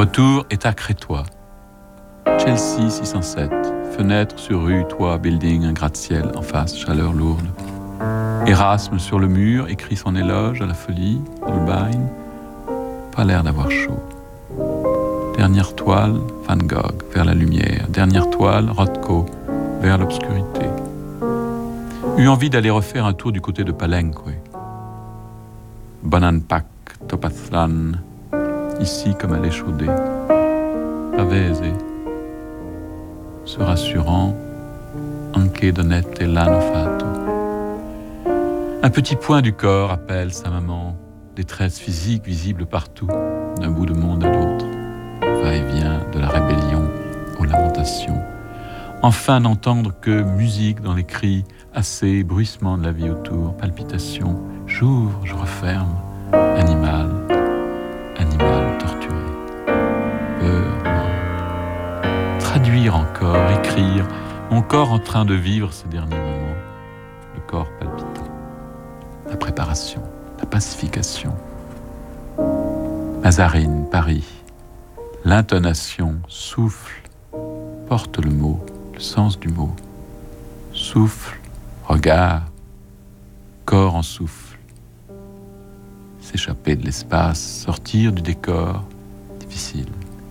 Retour est à Crétois. Chelsea 607. Fenêtre sur rue, toit, building, un gratte-ciel en face, chaleur lourde. Erasme sur le mur écrit son éloge à la folie, Holbein. Pas l'air d'avoir chaud. Dernière toile, Van Gogh, vers la lumière. Dernière toile, Rothko, vers l'obscurité. Eu envie d'aller refaire un tour du côté de Palenque. Bonanpac, Topazlan, ici comme à l'échaudé. Pavese, se rassurant, anche donette l'anno fatto. Un petit point du corps appelle sa maman, détresse physique visible partout, d'un bout de monde à l'autre. Va-et-vient de la rébellion aux lamentations. Enfin n'entendre que musique dans les cris, assez, bruissement de la vie autour, palpitations. J'ouvre, je referme, animal torturé. Peur, mort. Traduire encore, écrire, mon corps en train de vivre ces derniers moments. Le corps palpitant. La préparation, la pacification. Mazarine, Paris. L'intonation, souffle, porte le mot, le sens du mot. Souffle, regard, corps en souffle. S'échapper de l'espace, sortir du décor, difficile.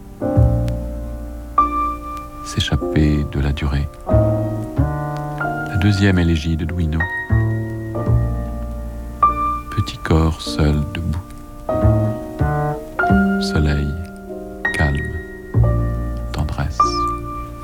S'échapper de la durée. La deuxième élégie de Duino. Petit corps seul